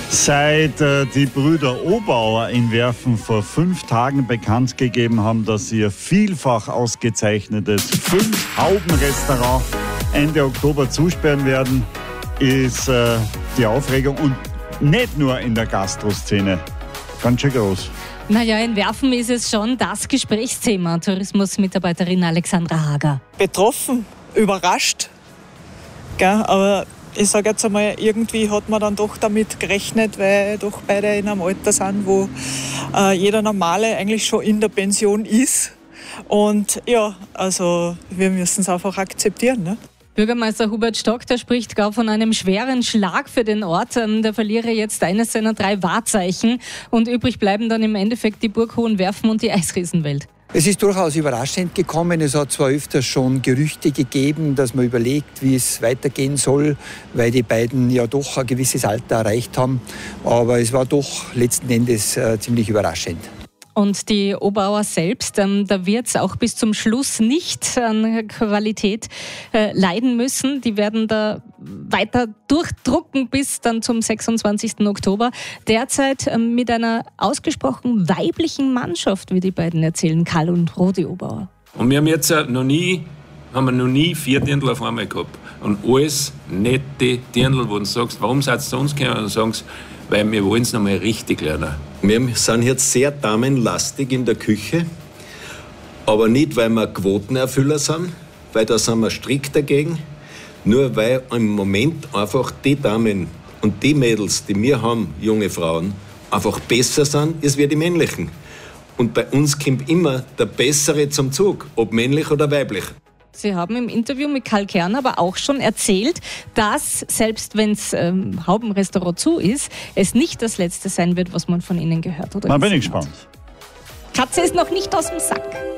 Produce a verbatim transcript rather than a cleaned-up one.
Seit äh, die Brüder Obauer in Werfen vor fünf Tagen bekannt gegeben haben, dass sie ihr vielfach ausgezeichnetes Fünf-Hauben-Restaurant Ende Oktober zusperren werden, ist äh, die Aufregung und nicht nur in der Gastroszene ganz schön groß. Naja, in Werfen ist es schon das Gesprächsthema. Tourismusmitarbeiterin Alexandra Hager. Betroffen, überrascht, gell? Aber ich sage jetzt einmal, irgendwie hat man dann doch damit gerechnet, weil doch beide in einem Alter sind, wo äh, jeder Normale eigentlich schon in der Pension ist. Und ja, also wir müssen es einfach akzeptieren. Ne? Bürgermeister Hubert Stock, der spricht gar von einem schweren Schlag für den Ort. Der verliere jetzt eines seiner drei Wahrzeichen und übrig bleiben dann im Endeffekt die Burg Hohenwerfen und die Eisriesenwelt. Es ist durchaus überraschend gekommen. Es hat zwar öfters schon Gerüchte gegeben, dass man überlegt, wie es weitergehen soll, weil die beiden ja doch ein gewisses Alter erreicht haben. Aber es war doch letzten Endes äh, ziemlich überraschend. Und die Obauer selbst, ähm, da wird es auch bis zum Schluss nicht an Qualität äh, leiden müssen. Die werden da weiter durchdrucken bis dann zum sechsundzwanzigsten Oktober. Derzeit ähm, mit einer ausgesprochen weiblichen Mannschaft, wie die beiden erzählen, Karl und Rudi Obauer. Und wir haben jetzt noch nie, haben wir noch nie vier Dirndl auf einmal gehabt. Und alles nette Dirndl, wo du sagst, warum seid ihr zu uns gekommen? Und dann sagen sie, weil wir wollen es noch mal richtig lernen. Wir sind jetzt sehr damenlastig in der Küche, aber nicht, weil wir Quotenerfüller sind, weil da sind wir strikt dagegen, nur weil im Moment einfach die Damen und die Mädels, die wir haben, junge Frauen, einfach besser sind als wir die männlichen. Und bei uns kommt immer der Bessere zum Zug, ob männlich oder weiblich. Sie haben im Interview mit Karl Kern aber auch schon erzählt, dass, selbst wenn es ähm, Haubenrestaurant zu ist, es nicht das Letzte sein wird, was man von Ihnen gehört oder Na, bin ich gespannt. Katze ist noch nicht aus dem Sack.